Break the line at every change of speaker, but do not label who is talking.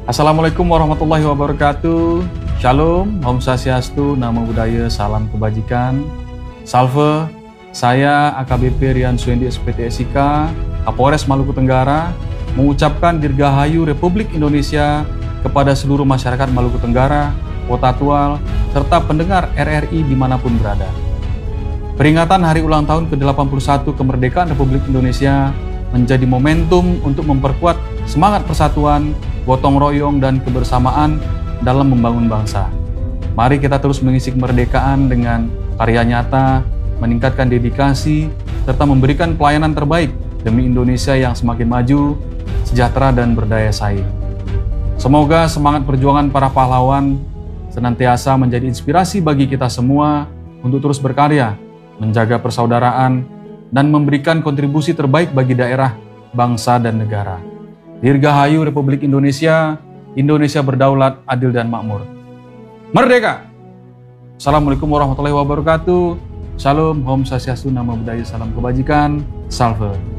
Assalamualaikum warahmatullahi wabarakatuh. Shalom, Om Swastiastu, Namo Buddhaya, Salam Kebajikan. Salve, saya AKBP Rian Suendi SPT SIK, Kapolres Maluku Tenggara, mengucapkan Dirgahayu Republik Indonesia kepada seluruh masyarakat Maluku Tenggara, Kota Tual, serta pendengar RRI dimanapun berada. Peringatan Hari Ulang Tahun ke-81 Kemerdekaan Republik Indonesia menjadi momentum untuk memperkuat semangat persatuan, gotong royong, dan kebersamaan dalam membangun bangsa. Mari kita terus mengisi kemerdekaan dengan karya nyata, meningkatkan dedikasi, serta memberikan pelayanan terbaik demi Indonesia yang semakin maju, sejahtera, dan berdaya saing. Semoga semangat perjuangan para pahlawan senantiasa menjadi inspirasi bagi kita semua untuk terus berkarya, menjaga persaudaraan, dan memberikan kontribusi terbaik bagi daerah, bangsa, dan negara. Dirgahayu Republik Indonesia, Indonesia berdaulat, adil, dan makmur. Merdeka! Assalamualaikum warahmatullahi wabarakatuh. Shalom, Om Swastiastu, Namo Buddhaya, Salam Kebajikan. Salve.